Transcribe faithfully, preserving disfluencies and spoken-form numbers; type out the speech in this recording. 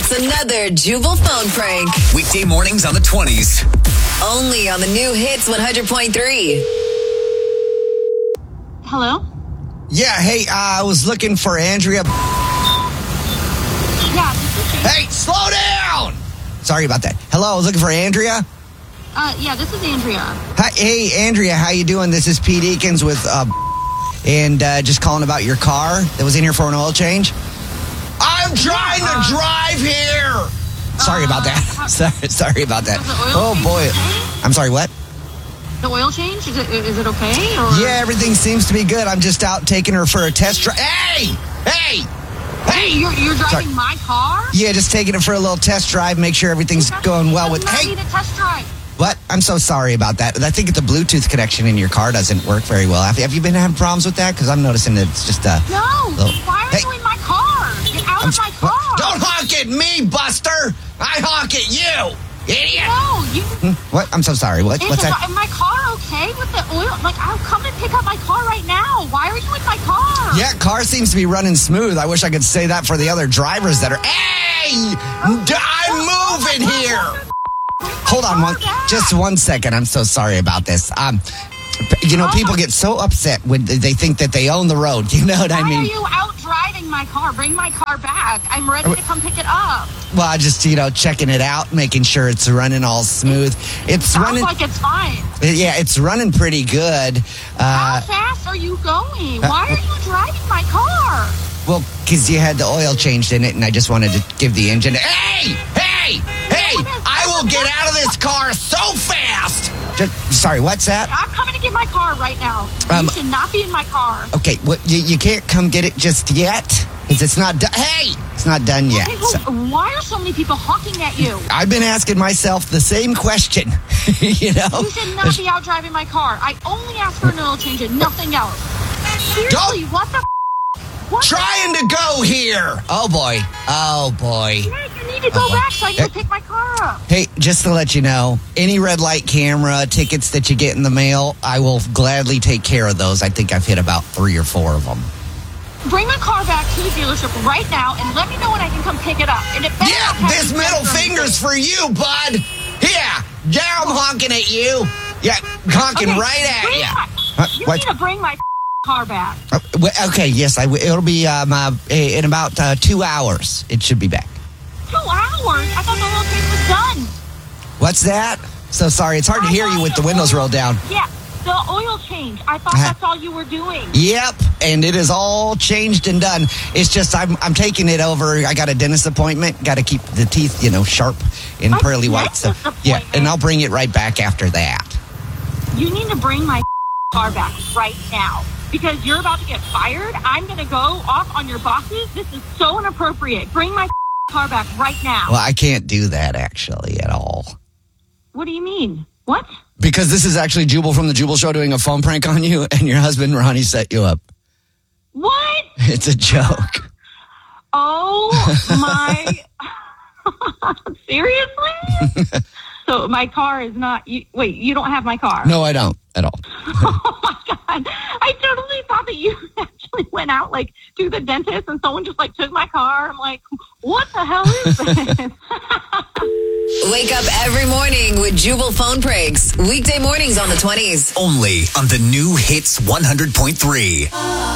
It's another Jubal phone prank. Weekday mornings on the twenties. Only on the new Hits one hundred point three. Hello? Yeah, hey, uh, I was looking for Andrea. Yeah, this is she. Hey, slow down! Sorry about that. Hello, I was looking for Andrea. Uh, yeah, this is Andrea. Hi, hey, Andrea, how you doing? This is Pete Eakins with, uh, and uh, just calling about your car that was in here for an oil change. I'm trying Yeah, uh, to drive here! Sorry uh, about that. how- sorry, sorry about that. Was the oil Oh, change boy. okay? I'm sorry, what? The oil change? Is it is it okay? Or? Yeah, everything seems to be good. I'm just out taking her for a test drive. Hey! Hey! Hey, you're, you're driving Sorry. my car? Yeah, just taking it for a little test drive, make sure everything's going well with... I Hey! need a test drive. What? I'm so sorry about that. I think the Bluetooth connection in your car doesn't work very well. Have have you been having problems with that? Because I'm noticing that it's just... Uh, No, little- why are Hey. you in my car? Get out I'm of my s- car. Don't honk at me, Buster! I honk at you! Idiot! No, you... What? I'm so sorry. What? Is What's the- that? Is my car okay with the oil? Like, I'll come and pick up my car right now. Why are you in my car? Yeah, car seems to be running smooth. I wish I could say that for the other drivers that are... Hey! D- I'm moving here! Hold on one, just one second. I'm so sorry about this. Um, you know, people get so upset when they think that they own the road. You know what I Why mean? are you out driving my car? Bring my car back. I'm ready to come pick it up. Well, I just, you know, checking it out, making sure it's running all smooth. It's Sounds running... like it's fine. Yeah, it's running pretty good. How Uh, fast are you going? Why are you driving my car? well, because you had the oil changed in it, and I just wanted to give the engine... Hey! Hey! Hey! I will get out of this car so fast! Just, sorry, what's that? I'm coming to get my car right now. Um, you should not be in my car. Okay, well, you, you can't come get it just yet? Because it's not done. Hey! It's not done yet. Hey, well, So- why are so many people honking at you? I've been asking myself the same question. you know? You should not be out driving my car. I only asked for an oil change and nothing else. Seriously, Don't- what the f- what the Trying to go here! Oh, boy. Oh, boy. Yeah, you need to go Uh-oh. back so I Hey. can pick my car up. Hey, just to let you know, any red light camera tickets that you get in the mail, I will gladly take care of those. I think I've hit about three or four of them. Bring my car back to the dealership right now and let me know when I can come pick it up. And it better Yeah, not have this any middle dents or finger's anything. for you, bud. Yeah, yeah, I'm honking at you. Yeah, honking Okay, right at bring you. my- Uh, You what? need to bring my car back. Uh, well, okay, yes, I w- it'll be um, uh, in about uh, two hours. It should be back. Two hours? I thought the whole thing was done. What's that? So sorry, it's hard to I hear thought you with the the windows oil- rolled down. Yeah, the oil change. I thought Uh-huh. that's all you were doing. Yep, and it is all changed and done. It's just I'm I'm taking it over. I got a dentist appointment. Got to keep the teeth, you know, sharp and A pearly white. So dentist yeah, appointment? and I'll bring it right back after that. You need to bring my car back right now because you're about to get fired. I'm going to go off on your bosses. This is so inappropriate. Bring my car back right now. Well, I can't do that actually at all. What do you mean? What? Because this is actually Jubal from the Jubal Show doing a phone prank on you, and your husband Ronnie set you up. What? It's a joke. Oh my. Seriously? So my car is not. You, wait, you don't have my car? No, I don't at all. Oh my God. I totally thought that you actually went out like to the dentist and someone just like took my car. I'm like, what the hell is this? Wake up every morning with Jubal phone pranks. Weekday mornings on the twenties. Only on the new Hits one hundred point three.